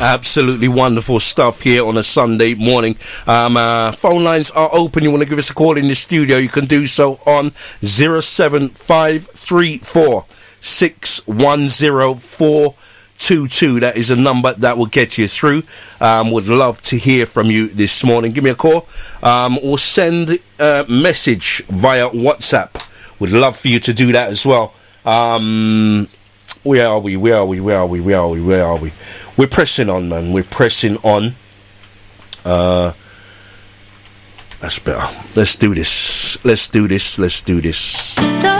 Absolutely wonderful stuff here on a Sunday morning. Phone lines are open. You want to give us a call in the studio, you can do so on 07534 610 That is a number that will get you through. Would love to hear from you this morning. Give me a call or send a message via WhatsApp. Would love for you to do that as well. Where are we? We're pressing on, man. We're pressing on. That's better. Let's do this.